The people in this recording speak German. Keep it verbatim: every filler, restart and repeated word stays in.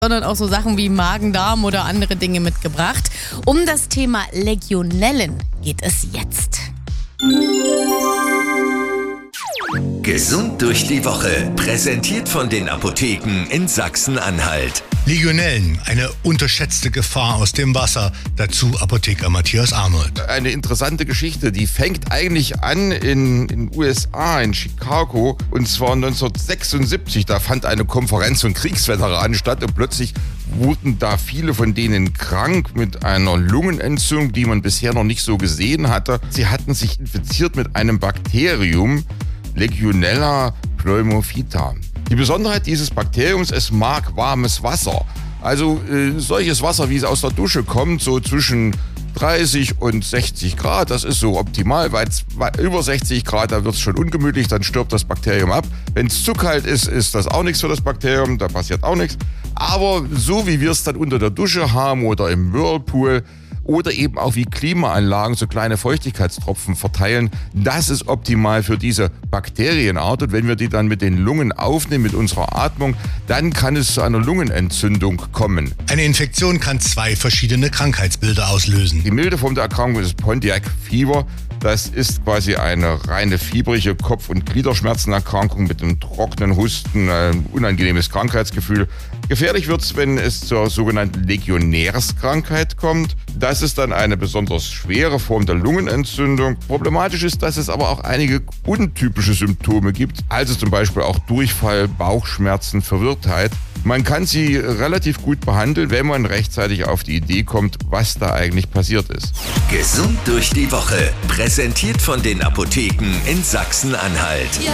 sondern auch so Sachen wie Magen-Darm oder andere Dinge mitgebracht. Um das Thema Legionellen geht es jetzt. Gesund durch die Woche, präsentiert von den Apotheken in Sachsen-Anhalt. Legionellen, eine unterschätzte Gefahr aus dem Wasser. Dazu Apotheker Matthias Arnold. Eine interessante Geschichte, die fängt eigentlich an in den U S A, in Chicago. Und zwar neunzehnhundertsechsundsiebzig, da fand eine Konferenz von Kriegsveteranen statt und plötzlich wurden da viele von denen krank mit einer Lungenentzündung, die man bisher noch nicht so gesehen hatte. Sie hatten sich infiziert mit einem Bakterium, Legionella pneumophyta. Die Besonderheit dieses Bakteriums, es mag warmes Wasser. Also äh, solches Wasser, wie es aus der Dusche kommt, so zwischen dreißig und sechzig Grad, das ist so optimal, weil über sechzig Grad, da wird es schon ungemütlich, dann stirbt das Bakterium ab. Wenn es zu kalt ist, ist das auch nichts für das Bakterium, da passiert auch nichts. Aber so wie wir es dann unter der Dusche haben oder im Whirlpool, oder eben auch wie Klimaanlagen so kleine Feuchtigkeitstropfen verteilen. Das ist optimal für diese Bakterienart. Und wenn wir die dann mit den Lungen aufnehmen, mit unserer Atmung, dann kann es zu einer Lungenentzündung kommen. Eine Infektion kann zwei verschiedene Krankheitsbilder auslösen. Die milde Form der Erkrankung ist Pontiac Fever. Das ist quasi eine reine fiebrige Kopf- und Gliederschmerzenerkrankung mit einem trockenen Husten, ein unangenehmes Krankheitsgefühl. Gefährlich wird es, wenn es zur sogenannten Legionärskrankheit kommt. Das ist dann eine besonders schwere Form der Lungenentzündung. Problematisch ist, dass es aber auch einige untypische Symptome gibt, also zum Beispiel auch Durchfall, Bauchschmerzen, Verwirrtheit. Man kann sie relativ gut behandeln, wenn man rechtzeitig auf die Idee kommt, was da eigentlich passiert ist. Gesund durch die Woche, präsentiert von den Apotheken in Sachsen-Anhalt.